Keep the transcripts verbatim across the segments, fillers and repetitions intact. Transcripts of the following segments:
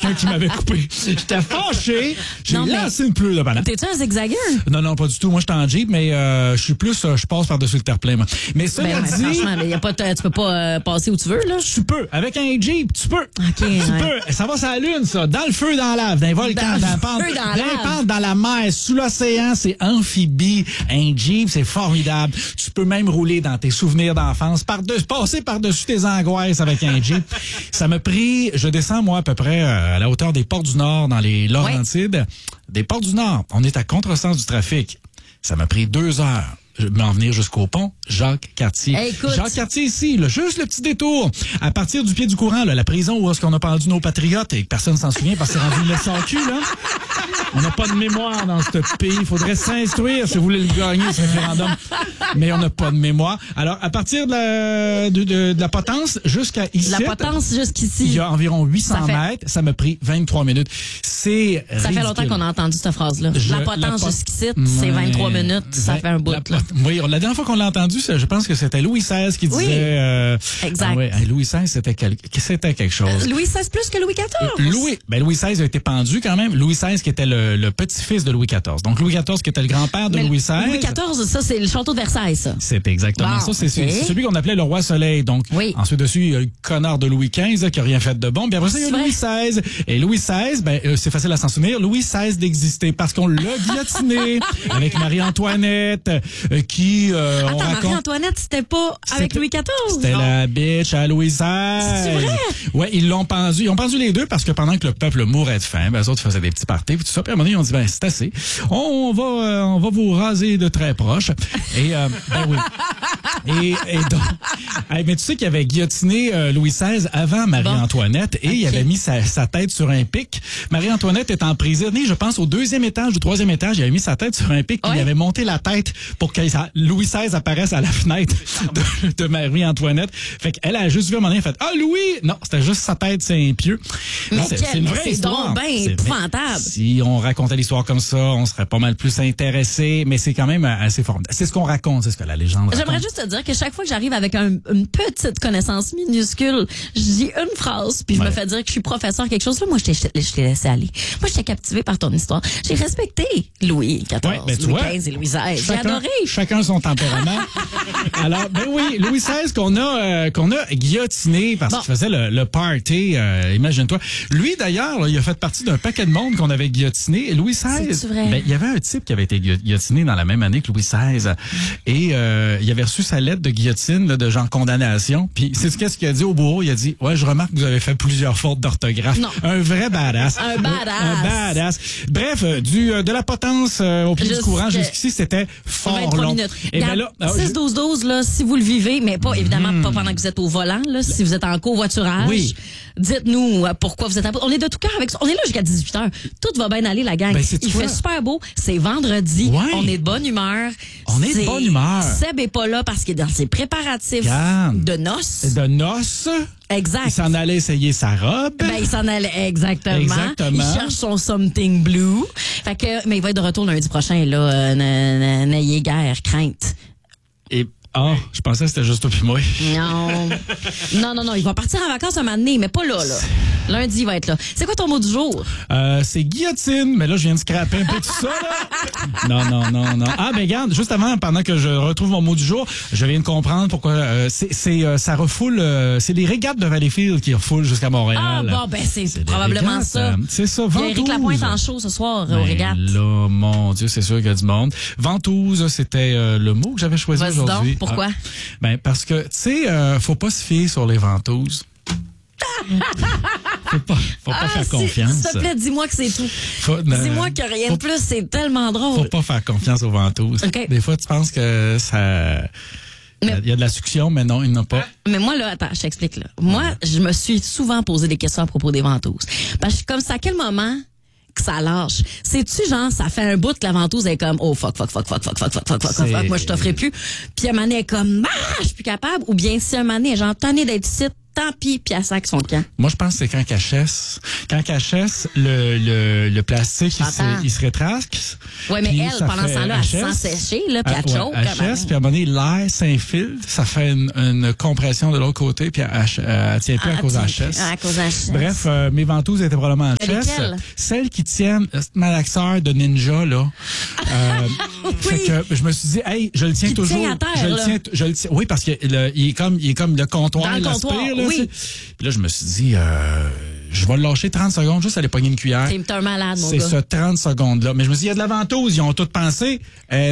quelqu'un qui m'avait coupé. J'étais fâché. J'ai Non, mais- lancé une pluie de banane. T'es-tu un zigzagueur? Non, non, pas du tout. Moi, je suis en Jeep, mais euh, je suis plus, euh, je passe par-dessus le terre-plein. moi. Mais ça, Ben, ouais, dit... franchement, y a pas, t- tu peux pas euh, passer où tu veux, là. Tu peux. Avec un Jeep, tu peux. tu ouais. peux. Ça va sur la lune, ça. Dans le feu, dans la lave, dans les volcans, Dans dans, le la pente. feu, dans la dans les lave. pentes, dans la mer, sous l'océan, c'est amphibie. Un Jeep, c'est formidable. Tu peux même rouler dans tes souvenirs d'enfance, par-dessus, passer par-dessus tes angoisses avec un Jeep. Ça m'a pris, je descends, moi, à peu près euh, à la hauteur des Portes du Nord, dans les Laurentides. Des Portes du Nord. On est à contresens du trafic. Ça m'a pris deux heures. Je m'en venir jusqu'au pont Jacques-Cartier. Hey, écoute. Jacques-Cartier ici, là, juste le petit détour. À partir du pied du courant, là, la prison où est-ce qu'on a pendu nos patriotes et que personne s'en souvient parce que c'est rendu le S A Q, là. On n'a pas de mémoire dans ce pays. Il faudrait s'instruire si vous voulez le gagner, ce référendum. Mais on n'a pas de mémoire. Alors, à partir de la, de, de, de la potence jusqu'à ici. La potence jusqu'ici. Il y a environ huit cents Ça fait- mètres. Ça m'a pris vingt-trois minutes. C'est Ça fait ridicule. longtemps qu'on a entendu cette phrase-là. Je- la la potence pot- jusqu'ici, c'est vingt-trois Ouais. minutes. Ça Vingt- fait un bout, la là. pot- Oui, la dernière fois qu'on l'a entendu, c'est- je pense que c'était Louis seize qui disait... Oui. euh, Exact. ah ouais, hey, Louis seize, c'était, quel- c'était quelque chose. Louis seize plus que Louis quatorze. Louis, ben Louis seize a été pendu quand même. Louis seize qui était le, le petit-fils de Louis quatorze. Donc Louis quatorze qui était le grand-père de Mais Louis seize. Louis quatorze, ça, c'est le château de Versailles, ça. C'est exactement Bon, ça. C'est, ok. c'est celui qu'on appelait le roi Soleil. Donc, Oui. ensuite dessus, il y a le connard de Louis quinze là, qui a rien fait de bon. Puis après ça, il y a C'est Louis vrai. seize. Et Louis seize, ben, euh, c'est facile à s'en souvenir. Louis seize d'exister parce qu'on l'a guillotiné avec Marie-Antoinette euh, qui, euh, on Attends, raconte... Marie-Antoinette, c'était pas avec C'était- Louis quatorze? C'était non? la bitch à Louis seize. C'est vrai? Ouais, ils l'ont pendu. Ils ont pendu les deux parce que pendant que le peuple mourait de faim, ben, eux autres faisaient des petits parties, puis tout ça. Puis à un moment donné, ils ont dit, ben, c'est assez. On va, euh, on va vous raser de très proche. Et, euh, ben oui. Et, et donc, hey, mais tu sais qu'il avait guillotiné euh, Louis seize avant Marie-Antoinette et il Ok. avait mis sa, sa tête sur un pic. Marie-Antoinette est emprisonnée, je pense, au deuxième étage ou troisième étage. Il avait mis sa tête sur un pic, puis Ouais. il avait monté la tête pour que ça- Louis seize apparaisse à la fenêtre de, de Marie-Antoinette. Fait qu'elle a juste vu à un moment donné, elle a fait « Ah, Louis! » Non, c'était juste sa tête, c'est un pieu. Mais Non, c'est, quel- c'est une mais vraie c'est histoire. donc ben C'est- épouvantable. Si on racontait l'histoire comme ça, on serait pas mal plus intéressé, mais c'est quand même assez formidable. C'est ce qu'on raconte, c'est ce que la légende raconte. J'aimerais juste te dire que chaque fois que j'arrive avec un- une petite connaissance minuscule, je dis une phrase, puis je Ouais. me fais dire que je suis professeur quelque chose. Là, moi, je t'ai, je t'ai laissé aller. Moi, j'étais captivée par ton histoire. J'ai respecté Louis quatorze, Ouais, ben, tu Louis vois, quinze et Louis seize. J'ai Chacun- adoré. Chacun son tempérament. Alors, ben oui, Louis seize qu'on a euh, qu'on a guillotiné parce Bon. qu'il faisait le, le party, euh, imagine-toi. Lui, d'ailleurs, là, il a fait partie d'un paquet de monde qu'on avait guillotiné. Louis seize, C'est-tu vrai? ben, il y avait un type qui avait été guillo- guillotiné dans la même année que Louis seize. Et euh, il avait reçu sa lettre de guillotine, là, de genre condamnation. Puis, c'est ce qu'est-ce qu'il a dit au bourreau? Il a dit, ouais, je remarque que vous avez fait plusieurs fautes d'orthographe. Non. Un vrai badass. Un badass. Un badass. Bref, euh, du, euh, de la potence euh, au pied du Jusque- courant jusqu'ici, c'était fort vingt-trois long. minutes. Et ben Regarde, là, ah, six douze douze, là, si vous le vivez, mais pas, évidemment, pas pendant que vous êtes au volant, là, si vous êtes en covoiturage. Oui. Dites-nous euh, pourquoi vous êtes à bout. On est de tout cœur avec ça. On est là jusqu'à dix-huit heures. Tout va bien aller, la gang. Ben, c'est Il toi. fait super beau. C'est vendredi. Ouais. On est de bonne humeur. On est de C'est- bonne humeur. Seb est pas là parce qu'il est dans ses préparatifs Regarde. de noces. de noces, Exact. il s'en allait essayer sa robe. Ben, il s'en allait exactement. Exactement. Il cherche son something blue. Fait que, mais il va être de retour lundi prochain, là. Euh, n- n- N'ayez guère crainte. Et ah, je pensais que c'était juste toi puis moi. Non. non, non, non. Il va partir en vacances un moment donné, mais pas là, là. Lundi, il va être là. C'est quoi ton mot du jour? Euh, c'est guillotine, mais là, je viens de scraper un peu tout ça, là. Non, non, non, non. Ah, ben regarde, juste avant, pendant que je retrouve mon mot du jour, je viens de comprendre pourquoi euh, c'est, c'est, euh, ça refoule, euh, c'est les régates de Valleyfield qui refoulent jusqu'à Montréal. Ah, bon, ben, c'est, C'est des probablement régates, ça. euh, C'est ça, Il y a Ventouses. Éric Lapointe en show ce soir, euh, au Ben Régates. là, mon Dieu, c'est sûr qu'il y a du monde. Ventouse, c'était euh, le mot que j'avais choisi Vas-y aujourd'hui. donc, pourquoi? Ah, ben parce que, tu sais, euh, faut pas se fier sur les ventouses. faut pas, faut pas Ah, faire si- confiance. S'il te plaît, dis-moi que c'est tout. Faut- euh, Dis-moi que rien faut- de plus, c'est tellement Faut drôle. pas faire confiance aux ventouses. OK. Des fois, tu penses que ça... Il Mais- y a de la succion, mais non, il n'y en a pas. Mais moi, là, attends, je t'explique, là. Moi, je me suis souvent posé des questions à propos des ventouses. Parce que comme ça, à quel moment que ça lâche? C'est-tu genre, ça fait un bout que la ventouse est comme, oh, fuck, fuck, fuck, fuck, fuck, fuck, fuck, fuck, fuck, C'est- moi, je t'offrais plus. Puis un moment donné, elle est comme, ah, je suis plus capable. Ou bien si un moment donné, elle est genre, tannée d'être ici, tant pis, puis elle sac son camp. Moi, je pense que c'est quand qu'elle chasse. Quand qu'elle chasse, le, le, le plastique, il se, il se rétracte. Oui, mais puis elle, pendant ce temps-là, elle se chasse. sent sécher, là, puis elle ouais, choke. Elle quand même. chasse, puis à un moment donné, l'air s'infiltre, ça fait une, une compression de l'autre côté, puis elle, elle, elle tient plus Ah, à cause de la tiens, chasse. à cause de la chasse. Bref, euh, mes ventouses étaient probablement en chasse. Lesquelles? Celles qui tiennent, euh, ce malaxeur de ninja, là. Euh, Oui. Fait que je me suis dit, hey, je le tiens Qui toujours. tient à terre, je le là. tiens, je le tiens. Oui, parce que le, il est comme, il est comme le comptoir, Dans le l'aspire, comptoir, là, oui. tu sais. Puis là, je me suis dit, euh, je vais le lâcher trente secondes, juste aller pogner une cuillère. T'es un malade, mon C'est gars. ce trente secondes-là. Mais je me suis dit, il y a de la ventouse, ils ont tout pensé. Eh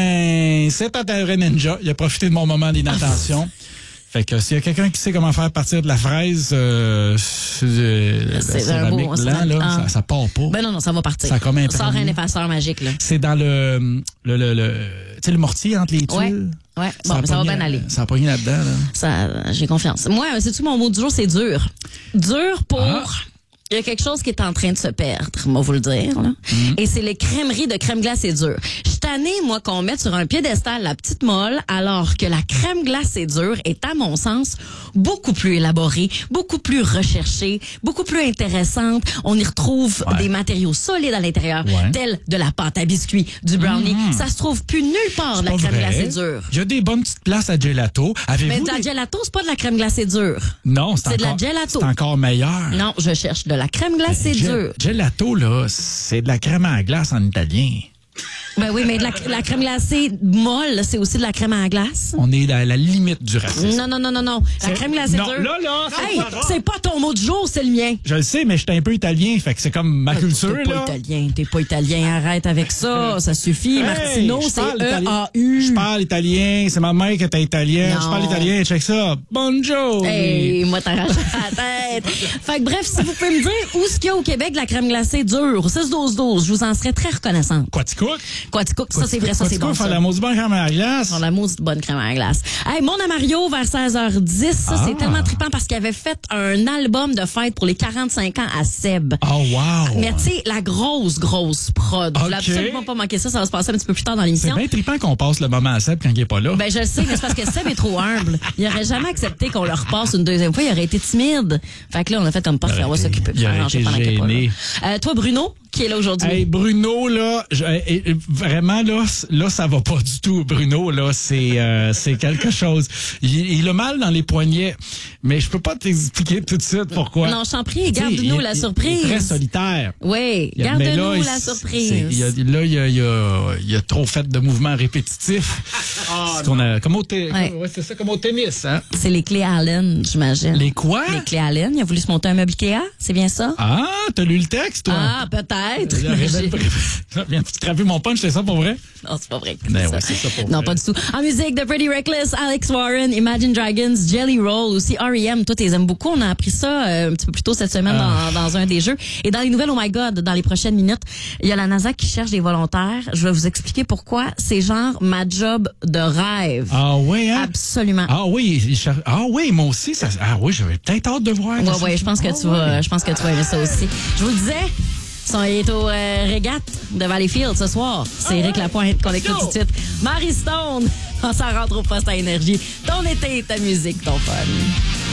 ben, c'est pas ta vraie ninja. Il a profité de mon moment d'inattention. Fait que s'il y a quelqu'un qui sait comment faire partir de la fraise, euh, c'est euh, C'est la un beau- céramique c'est blanc, un- là, ah. ça, ça part pas. Ben non, non, ça va partir. Ça a comme un Sors permis. un effaceur magique, là. C'est dans le, le, le, le tu sais, le mortier entre les Ouais. tuiles. Ouais. Ça Bon, a mais ça va pogné- bien aller. Ça a pogné là-dedans, là. Ça, j'ai confiance. Moi, c'est tout mon mot du jour, c'est dur. Dur pour. Ah. Il y a quelque chose qui est en train de se perdre, moi vous le dire. Là. Mm. Et c'est les crèmeries de crème glacée dure. Je suis tannée, moi, qu'on mette sur un piédestal la petite molle, alors que la crème glacée dure est, à mon sens, beaucoup plus élaborée, beaucoup plus recherchée, beaucoup plus intéressante. On y retrouve Ouais. des matériaux solides à l'intérieur, Ouais. tels de la pâte à biscuits, du brownie. Mm. Ça se trouve plus nulle part, de la Pas crème vrai. glacée dure. Il y a des bonnes petites places à gelato. Mais Avez-vous de la des- gelato, c'est pas de la crème glacée dure. Non, c'est c'est de la encore, gelato. c'est encore meilleur. Non, je cherche de la crème glacée Gel- dure. Gelato, là, c'est de la crème à la glace en italien. Ben oui, mais de la, la crème glacée molle, c'est aussi de la crème à la glace. On est à la limite du racisme. Non, non, non, non, non. La C'est- crème glacée non, dure. là, là, c'est Hey, pas grave. c'est pas ton mot du jour, c'est le mien. Je le sais, mais je suis un peu italien, fait que c'est comme ma culture, T'es pas là. italien, t'es pas italien. Arrête avec ça, ça suffit. Hey, Martino, je c'est parle italien. E A U. Je parle italien, c'est ma mère qui était italienne. Non. Je parle italien, check ça. Bonjour. Hey, moi t'arraches la tête. Fait que bref, si vous pouvez me dire où est-ce qu'il y a au Québec de la crème glacée dure, six douze douze, je vous en serais très reconnaissante. Quoi, tu cook? Quoi, tu cookes? Ça, c'est vrai, ça, c'est bon. faire ça. la maudite bonne crème à la glace. Sur la maudite bonne crème à la glace. Hey, mon Mario vers seize heures dix, ça, Ah. c'est tellement trippant parce qu'il avait fait un album de fête pour les quarante-cinq ans à Seb. Oh, wow. Mais tu sais, la grosse, grosse prod. Vous voulez Ok. absolument pas manquer ça, ça va se passer un petit peu plus tard dans C'est l'émission. bien trippant qu'on passe le moment à Seb quand il est pas là. Ben, je le sais, mais c'est parce que Seb est trop humble. Il aurait jamais accepté qu'on le repasse une deuxième fois. Il aurait été timide. Fait que là, on a fait comme pas, Il aurait on va été- s'occuper de il faire aurait ranger été pendant qu'il est pas là. gêné. Euh, toi, Bruno, qui est là aujourd'hui. Hey, Bruno, là, je- eh, eh, vraiment, là, c- là, ça va pas du tout. Bruno, là, c'est euh, c'est quelque chose. Il, il a mal dans les poignets, mais je peux pas t'expliquer tout de suite pourquoi. Non, je t'en prie, Tu sais, garde-nous il- la il- surprise. Il est très solitaire. Oui, Il y a- mais là, garde-nous il- la c'est- surprise. il y a- là, il y a, il y a- il y a trop fait de mouvements répétitifs. C'est qu'on a, comme au, té- Ouais. ouais, c'est ça, comme au tennis, hein? C'est les clés Allen, j'imagine. Les quoi? Les clés Allen. Il a voulu se monter un meuble Ikea, c'est bien ça? Ah, t'as lu le texte, toi? Ah, peut-être. J'aurais J'ai- bien pré- Viens-tu scraper mon punch, c'est ça pour vrai? Non, c'est pas vrai. Ben ça. ouais, c'est ça pour Non, vrai. pas du tout. En musique, The Pretty Reckless, Alex Warren, Imagine Dragons, Jelly Roll, aussi R E M. Toi, t'es aimes beaucoup. On a appris ça euh, un petit peu plus tôt cette semaine Ah. dans, dans un des jeux. Et dans les nouvelles, oh my God, dans les prochaines minutes, il y a la NASA qui cherche des volontaires. Je vais vous expliquer pourquoi. C'est genre ma job de rêve. Ah oui, hein? Absolument. Ah oui, il cher- ah oui, moi aussi, ça, ah oui, j'avais peut-être hâte de voir. Ouais, ouais, je pense que Ah tu ouais. vas, je pense que tu vas aimer ça aussi. Je vous le disais, son est au euh, régate de Valleyfield ce soir. C'est Eric Lapointe qu'on écoute tout de suite. Marie Stone, on s'en rentre au poste à énergie. Ton été, ta musique, ton fun.